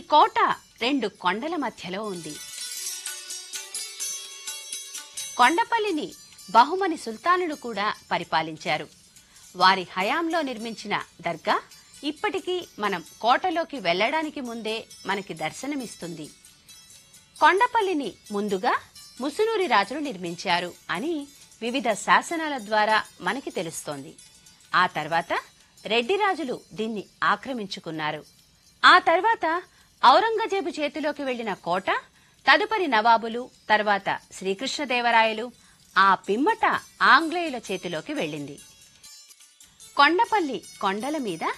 కోట రెండు కొండల మధ్యలో ఉంది. కొండపల్లిని బహుమని సుల్తానులు కూడా పరిపాలించారు. వారి హయాంలో నిర్మించిన దర్గా ఇప్పటికీ మనం కోటలోకి వెళ్లడానికి ముందే మనకి దర్శనమిస్తుంది. కొండపల్లిని ముందుగా ముసునూరి రాజులు నిర్మించారు అని వివిధ శాసనాల ద్వారా మనకి తెలుస్తోంది. ఆ తర్వాత రెడ్డి రాజులు దీన్ని ఆక్రమించుకున్నారు. ఆ తర్వాత ఔరంగజేబు చేతిలోకి వెళ్లిన కోట తదుపరి నవాబులు, తర్వాత శ్రీకృష్ణదేవరాయలు, ఆ పిమ్మట ఆంగ్లేయుల చేతిలోకి వెళ్ళింది. కొండపల్లి కొండల మీద